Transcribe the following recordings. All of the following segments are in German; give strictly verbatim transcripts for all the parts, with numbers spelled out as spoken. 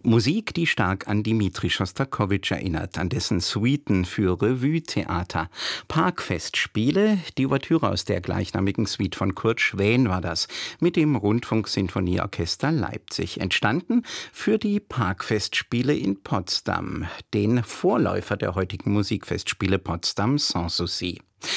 Musik, die stark an Dmitri Schostakowitsch erinnert, an dessen Suiten für Revue-Theater. Parkfestspiele, die Ouvertüre aus der gleichnamigen Suite von Kurt Schwän war das, mit dem Rundfunksinfonieorchester Leipzig. Entstanden für die Parkfestspiele in Potsdam, den Vorläufer der heutigen Musikfestspiele Potsdam Sans Souci.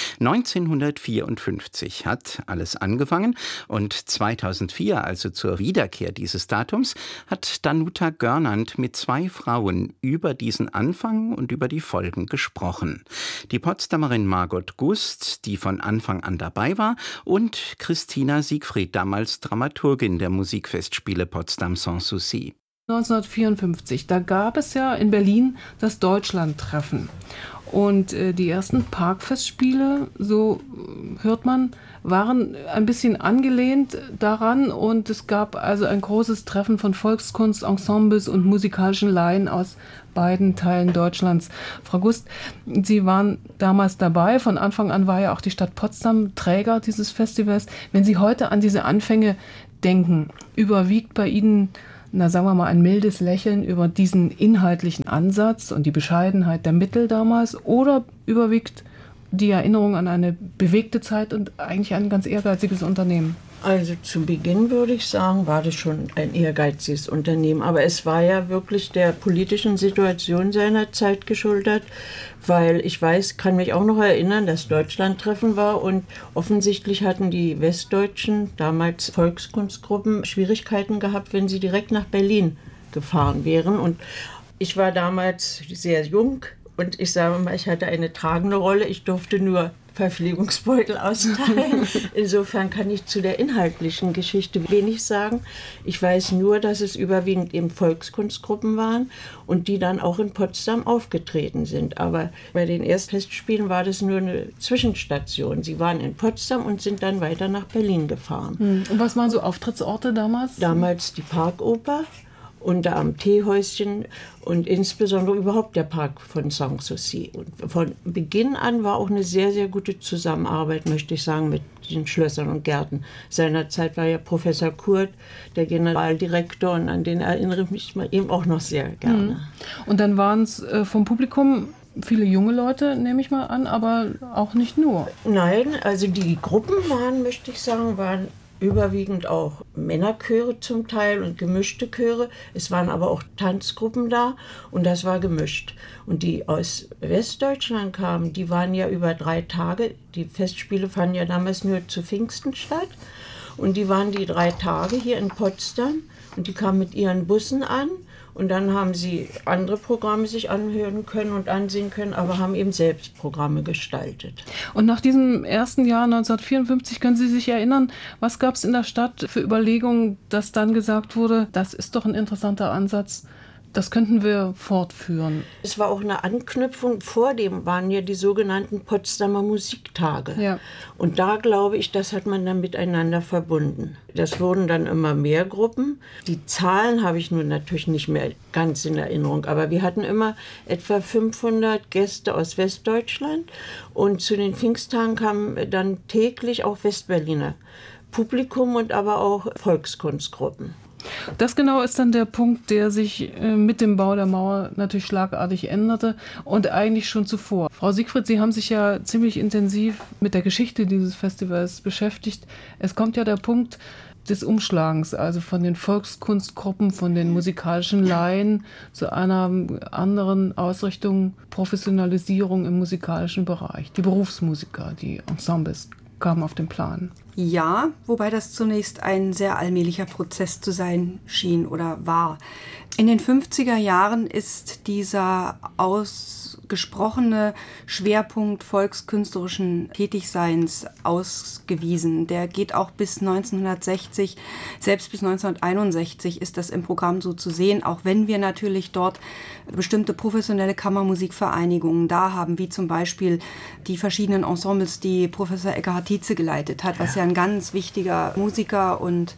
neunzehnhundertvierundfünfzig hat alles angefangen und zweitausendvier, also zur Wiederkehr dieses Datums, hat Danuta Görnand mit zwei Frauen über diesen Anfang und über die Folgen gesprochen. Die Potsdamerin Margot Gust, die von Anfang an dabei war, und Christina Siegfried, damals Dramaturgin der Musikfestspiele Potsdam Sans Souci. neunzehnhundertvierundfünfzig, da gab es ja in Berlin das Deutschlandtreffen. Und äh, die ersten Parkfestspiele, so hört man, waren ein bisschen angelehnt daran. Und es gab also ein großes Treffen von Volkskunstensembles und musikalischen Laien aus beiden Teilen Deutschlands. Frau Gust, Sie waren damals dabei. Von Anfang an war ja auch die Stadt Potsdam Träger dieses Festivals. Wenn Sie heute an diese Anfänge denken, überwiegt bei Ihnen, na sagen wir mal, ein mildes Lächeln über diesen inhaltlichen Ansatz und die Bescheidenheit der Mittel damals, oder überwiegt die Erinnerung an eine bewegte Zeit und eigentlich ein ganz ehrgeiziges Unternehmen? Also zu Beginn würde ich sagen, war das schon ein ehrgeiziges Unternehmen. Aber es war ja wirklich der politischen Situation seiner Zeit geschuldet, weil ich weiß, kann mich auch noch erinnern, dass Deutschlandtreffen war und offensichtlich hatten die westdeutschen, damals Volkskunstgruppen, Schwierigkeiten gehabt, wenn sie direkt nach Berlin gefahren wären. Und ich war damals sehr jung und ich sage mal, ich hatte eine tragende Rolle. Ich durfte nur Verpflegungsbeutel austeilen. Insofern kann ich zu der inhaltlichen Geschichte wenig sagen. Ich weiß nur, dass es überwiegend eben Volkskunstgruppen waren und die dann auch in Potsdam aufgetreten sind. Aber bei den Erstfestspielen war das nur eine Zwischenstation. Sie waren in Potsdam und sind dann weiter nach Berlin gefahren. Und was waren so Auftrittsorte damals? Damals die Parkoper und da am Teehäuschen und insbesondere überhaupt der Park von Sans Souci. Und von Beginn an war auch eine sehr, sehr gute Zusammenarbeit, möchte ich sagen, mit den Schlössern und Gärten. Seinerzeit war ja Professor Kurt der Generaldirektor und an den erinnere ich mich eben auch noch sehr gerne. Und dann waren es äh, vom Publikum viele junge Leute, nehme ich mal an, aber auch nicht nur. Nein, also die Gruppen waren, möchte ich sagen, waren überwiegend auch Männerchöre zum Teil und gemischte Chöre. Es waren aber auch Tanzgruppen da und das war gemischt. Und die aus Westdeutschland kamen, die waren ja über drei Tage. Die Festspiele fanden ja damals nur zu Pfingsten statt. Und die waren die drei Tage hier in Potsdam und die kamen mit ihren Bussen an. Und dann haben sie andere Programme sich anhören können und ansehen können, aber haben eben selbst Programme gestaltet. Und nach diesem ersten Jahr neunzehnhundertvierundfünfzig, können Sie sich erinnern, was gab es in der Stadt für Überlegungen, dass dann gesagt wurde, das ist doch ein interessanter Ansatz, das könnten wir fortführen? Es war auch eine Anknüpfung. Vor dem waren ja die sogenannten Potsdamer Musiktage. Ja. Und da glaube ich, das hat man dann miteinander verbunden. Das wurden dann immer mehr Gruppen. Die Zahlen habe ich nun natürlich nicht mehr ganz in Erinnerung, aber wir hatten immer etwa fünfhundert Gäste aus Westdeutschland und zu den Pfingsttagen kamen dann täglich auch Westberliner Publikum und aber auch Volkskunstgruppen. Das genau ist dann der Punkt, der sich mit dem Bau der Mauer natürlich schlagartig änderte und eigentlich schon zuvor. Frau Siegfried, Sie haben sich ja ziemlich intensiv mit der Geschichte dieses Festivals beschäftigt. Es kommt ja der Punkt des Umschlagens, also von den Volkskunstgruppen, von den musikalischen Laien zu einer anderen Ausrichtung, Professionalisierung im musikalischen Bereich. Die Berufsmusiker, die Ensembles kamen auf den Plan. Ja, wobei das zunächst ein sehr allmählicher Prozess zu sein schien oder war. In den fünfziger Jahren ist dieser ausgesprochene Schwerpunkt volkskünstlerischen Tätigseins ausgewiesen. Der geht auch bis neunzehnhundertsechzig, selbst bis neunzehnhunderteinundsechzig ist das im Programm so zu sehen, auch wenn wir natürlich dort bestimmte professionelle Kammermusikvereinigungen da haben, wie zum Beispiel die verschiedenen Ensembles, die Professor Eckhard Tietze geleitet hat, was ja ein ganz wichtiger Musiker und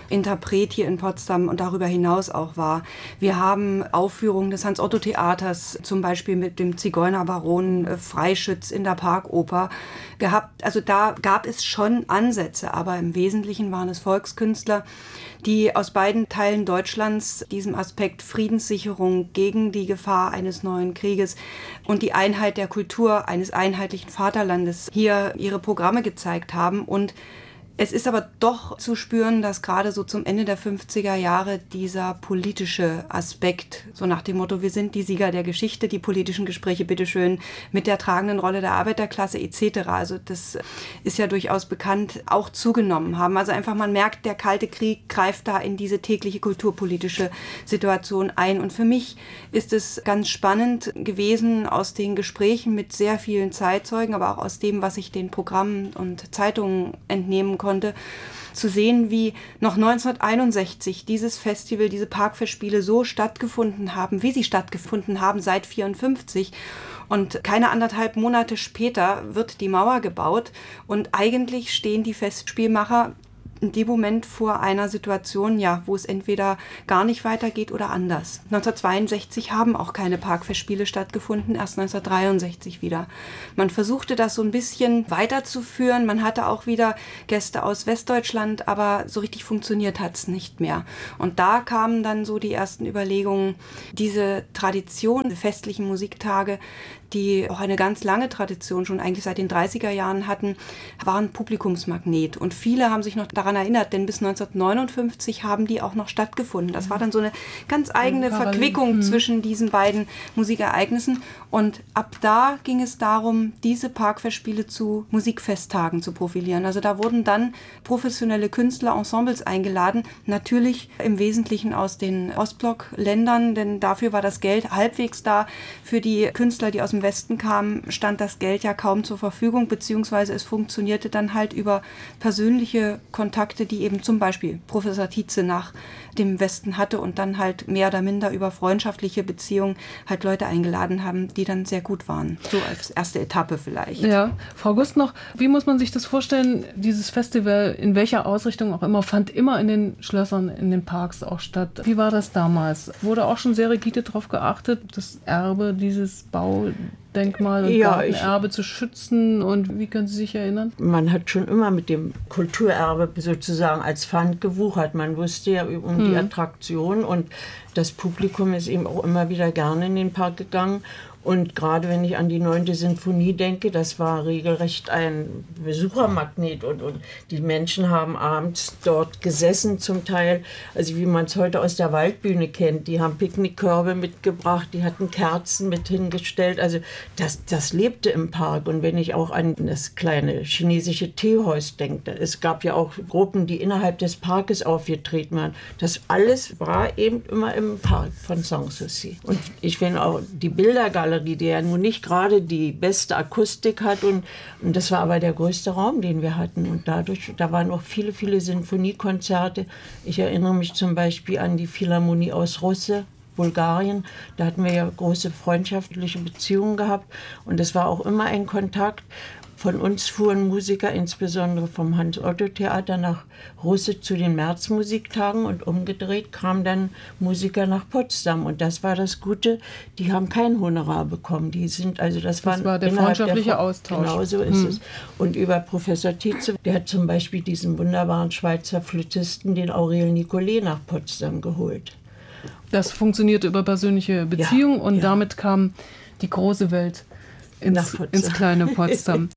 Interpret hier in Potsdam und darüber hinaus auch war. Wir haben Aufführungen des Hans-Otto-Theaters, zum Beispiel mit dem Zigeunerbaron äh, Freischütz in der Parkoper gehabt. Also da gab es schon Ansätze, aber im Wesentlichen waren es Volkskünstler, die aus beiden Teilen Deutschlands diesem Aspekt Friedenssicherung gegen die Gefahr eines neuen Krieges und die Einheit der Kultur eines einheitlichen Vaterlandes hier ihre Programme gezeigt haben. Und es ist aber doch zu spüren, dass gerade so zum Ende der fünfziger Jahre dieser politische Aspekt, so nach dem Motto, wir sind die Sieger der Geschichte, die politischen Gespräche bitteschön mit der tragenden Rolle der Arbeiterklasse et cetera, also das ist ja durchaus bekannt, auch zugenommen haben. Also einfach man merkt, der Kalte Krieg greift da in diese tägliche kulturpolitische Situation ein. Und für mich ist es ganz spannend gewesen aus den Gesprächen mit sehr vielen Zeitzeugen, aber auch aus dem, was ich den Programmen und Zeitungen entnehmen konnte, konnte, zu sehen, wie noch neunzehnhunderteinundsechzig dieses Festival, diese Parkfestspiele so stattgefunden haben, wie sie stattgefunden haben seit vierundfünfzig. Und keine anderthalb Monate später wird die Mauer gebaut und eigentlich stehen die Festspielmacher in dem Moment vor einer Situation, ja, wo es entweder gar nicht weitergeht oder anders. neunzehnhundertzweiundsechzig haben auch keine Parkfestspiele stattgefunden, erst neunzehnhundertdreiundsechzig wieder. Man versuchte das so ein bisschen weiterzuführen. Man hatte auch wieder Gäste aus Westdeutschland, aber so richtig funktioniert hat es nicht mehr. Und da kamen dann so die ersten Überlegungen, diese Tradition, die festlichen Musiktage, die auch eine ganz lange Tradition schon eigentlich seit den dreißiger Jahren hatten, waren Publikumsmagnet. Und viele haben sich noch daran erinnert, denn bis neunzehnhundertneunundfünfzig haben die auch noch stattgefunden. Das war dann so eine ganz eigene Verquickung zwischen diesen beiden Musikereignissen. Und ab da ging es darum, diese Parkfestspiele zu Musikfesttagen zu profilieren. Also da wurden dann professionelle Künstler, Ensembles eingeladen, natürlich im Wesentlichen aus den Ostblock-Ländern, denn dafür war das Geld halbwegs da. Für die Künstler, die aus dem Westen kamen, stand das Geld ja kaum zur Verfügung, beziehungsweise es funktionierte dann halt über persönliche Kontakte, die eben zum Beispiel Professor Tietze nach dem Westen hatte und dann halt mehr oder minder über freundschaftliche Beziehungen halt Leute eingeladen haben, die dann sehr gut waren. So als erste Etappe vielleicht. Ja, Frau Gust noch, wie muss man sich das vorstellen? Dieses Festival, in welcher Ausrichtung auch immer, fand immer in den Schlössern, in den Parks auch statt. Wie war das damals? Wurde auch schon sehr rigide darauf geachtet, das Erbe dieses Baudenkmal und ja, Gartenerbe zu schützen? Und wie können Sie sich erinnern? Man hat schon immer mit dem Kulturerbe sozusagen als Pfand gewuchert. Man wusste ja um hm. die Attraktion und das Publikum ist eben auch immer wieder gerne in den Park gegangen. Und gerade wenn ich an die neunte Sinfonie denke, das war regelrecht ein Besuchermagnet und, und die Menschen haben abends dort gesessen zum Teil, also wie man es heute aus der Waldbühne kennt. Die haben Picknickkörbe mitgebracht, die hatten Kerzen mit hingestellt, also das, das lebte im Park. Und wenn ich auch an das kleine chinesische Teehaus denke, es gab ja auch Gruppen, die innerhalb des Parkes aufgetreten waren. Das alles war eben immer im Park von Sanssouci. Und ich finde auch die Bildergalerie, die ja nun nicht gerade die beste Akustik hat. Und, und das war aber der größte Raum, den wir hatten. Und dadurch, da waren auch viele, viele Sinfoniekonzerte. Ich erinnere mich zum Beispiel an die Philharmonie aus Russe, Bulgarien. Da hatten wir ja große freundschaftliche Beziehungen gehabt. Und es war auch immer ein Kontakt. Von uns fuhren Musiker, insbesondere vom Hans-Otto-Theater, nach Russe zu den Märzmusiktagen und umgedreht kamen dann Musiker nach Potsdam. Und das war das Gute, die haben kein Honorar bekommen. Die sind, also das, das war der freundschaftliche der, Austausch. Genau so ist hm. es. Und über Professor Tietze, der hat zum Beispiel diesen wunderbaren Schweizer Flötisten, den Aurel Nicolai, nach Potsdam geholt. Das funktionierte über persönliche Beziehungen ja, und ja. damit kam die große Welt ins, ins kleine Potsdam.